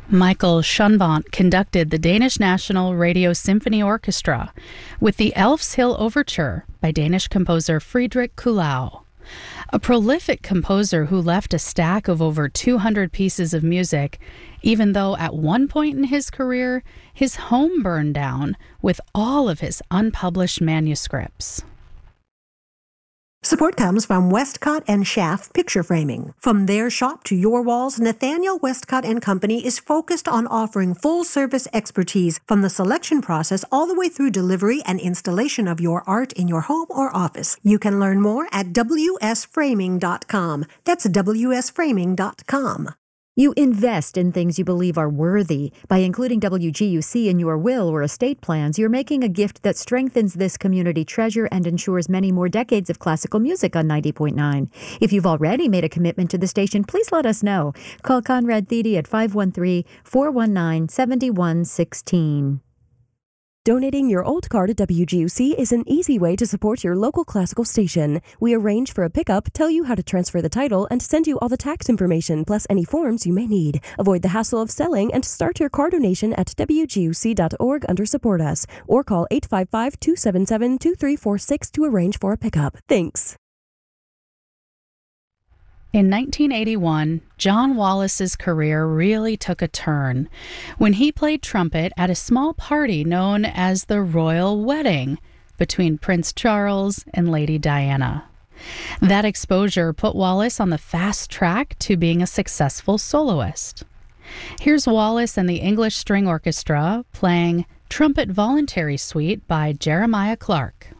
Michael Schonbont conducted the Danish National Radio Symphony Orchestra with the Elf's Hill Overture by Danish composer Friedrich Kuhlau. A prolific composer who left a stack of over 200 pieces of music, even though at one point in his career, his home burned down with all of his unpublished manuscripts. Support comes from Westcott and Schaff Picture Framing. From their shop to your walls, Nathaniel Westcott and Company is focused on offering full-service expertise from the selection process all the way through delivery and installation of your art in your home or office. You can learn more at wsframing.com. That's wsframing.com. You invest in things you believe are worthy. By including WGUC in your will or estate plans, you're making a gift that strengthens this community treasure and ensures many more decades of classical music on 90.9. If you've already made a commitment to the station, please let us know. Call Conrad Thede at 513-419-7116. Donating your old car to WGUC is an easy way to support your local classical station. We arrange for a pickup, tell you how to transfer the title, and send you all the tax information, plus any forms you may need. Avoid the hassle of selling and start your car donation at WGUC.org under Support Us, or call 855-277-2346 to arrange for a pickup. Thanks. In 1981, John Wallace's career really took a turn when he played trumpet at a small party known as the Royal Wedding between Prince Charles and Lady Diana. That exposure put Wallace on the fast track to being a successful soloist. Here's Wallace and the English String Orchestra playing Trumpet Voluntary Suite by Jeremiah Clark.